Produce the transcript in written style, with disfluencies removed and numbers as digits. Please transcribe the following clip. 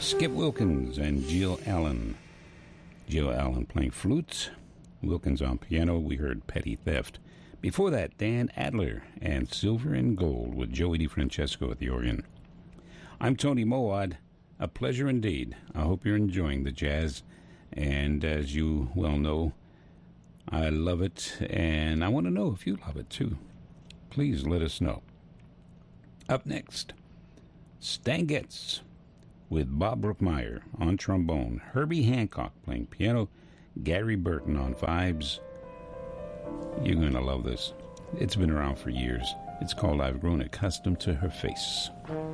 Skip Wilkins and Jill Allen. Jill Allen playing flute, Wilkins on piano. We heard Petty Theft. Before that, Dan Adler and Silver and Gold with Joey DeFrancesco at the organ. I'm Tony Mowad. A pleasure indeed. I hope you're enjoying the jazz. And as you well know, I love it, and I want to know if you love it too. Please let us know. Up next, Stan Getz with Bob Brookmeyer on trombone, Herbie Hancock playing piano, Gary Burton on vibes. You're going to love this. It's been around for years. It's called I've Grown Accustomed to Her Face.